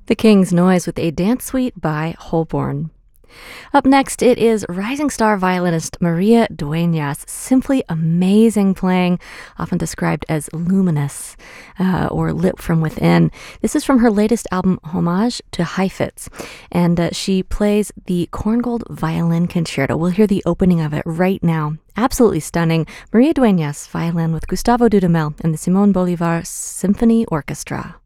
The King's Noise with a dance suite by Holborn. Up next, it is rising star violinist Maria Dueñas' simply amazing playing, often described as luminous or lit from within. This is from her latest album, Homage to Heifetz, and she plays the Korngold Violin Concerto. We'll hear the opening of it right now. Absolutely stunning. Maria Dueñas, violin with Gustavo Dudamel and the Simón Bolívar Symphony Orchestra.